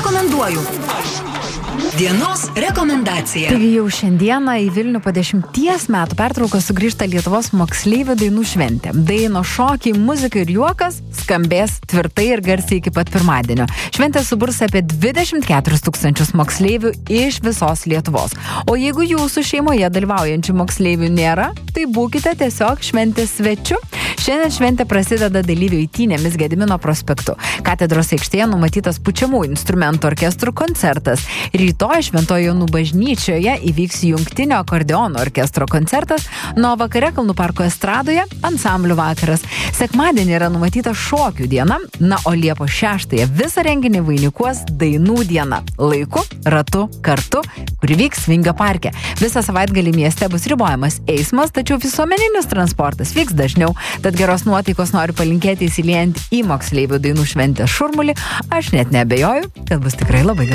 rekomenduoju. Dienos rekomendacija. Taigi jau šiandieną į Vilnių po 10 metų pertraukos sugrįžta Lietuvos moksleivių dainų šventė. Daino šokiai, muzika ir juokas skambės tvirtai ir garsiai iki pat pirmadienio. Šventė suburs apie 24 000 moksleivių iš visos Lietuvos. O jeigu jūsų šeimoje dalyvaujančių moksleivių nėra, tai būkite tiesiog šventės svečiu. Šiandien šventė prasideda dalyvių eitynėmis Gedimino prospektu. Katedros aikštėje numatytas pučiamų instrumentų orkestrų koncertas. Rytoj Šventojo Jonų bažnyčioje įvyks jungtinio akordeono orkestro koncertas, nuo vakare Kalnų parko estradoje ansamblių vakaras. Sekmadienį yra numatyta šokių diena, o Liepos 6 visą renginį vainikuos dainų diena. Laiku, ratu, kartu, kuri vyks Vingio parke. Visą savaitgalį mieste bus ribojamas eismas, tačiau visuomeninis transportas vyks dažniau. Tad geros nuotaikos noriu palinkėti įsiliejant į moksleivių dainų šventės šurmulį. Aš net neabejoju, kad bus tikrai labai gerai.